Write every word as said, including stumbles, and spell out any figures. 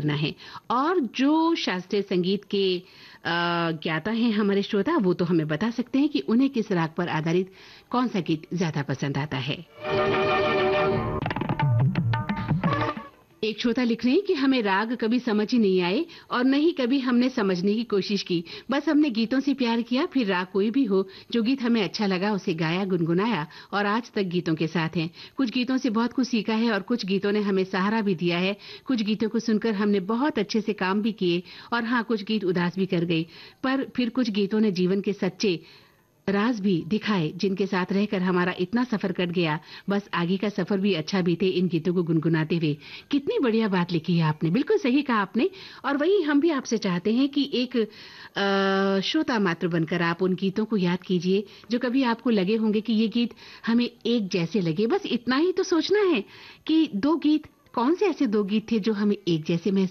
करना है। और जो शास्त्रीय संगीत के अ, ज्ञाता हैं हमारे श्रोता, वो तो हमें बता सकते हैं कि उन्हें किस राग पर आधारित कौन सा गीत ज्यादा पसंद आता है। एक श्रोता लिख रहे हैं कि हमें राग कभी समझ ही नहीं आए और न ही कभी हमने समझने की कोशिश की। बस हमने गीतों से प्यार किया, फिर राग कोई भी हो, जो गीत हमें अच्छा लगा उसे गाया, गुनगुनाया और आज तक गीतों के साथ हैं। कुछ गीतों से बहुत कुछ सीखा है और कुछ गीतों ने हमें सहारा भी दिया है। कुछ गीतों को सुनकर हमने बहुत अच्छे से काम भी किए और हाँ, कुछ गीत उदास भी कर गए। पर फिर कुछ गीतों ने जीवन के सच्चे राज भी दिखाए, जिनके साथ रहकर हमारा इतना सफर कट गया, बस आगे का सफर भी अच्छा बीते इन गीतों को गुनगुनाते हुए। कितनी बढ़िया बात लिखी है आपने, बिल्कुल सही कहा आपने। और वही हम भी आपसे चाहते हैं कि एक अ, श्रोता मात्र बनकर आप उन गीतों को याद कीजिए जो कभी आपको लगे होंगे कि ये गीत हमें एक जैसे लगे। बस इतना ही तो सोचना है कि दो गीत कौन से ऐसे दो गीत थे जो हमें एक जैसे महसूस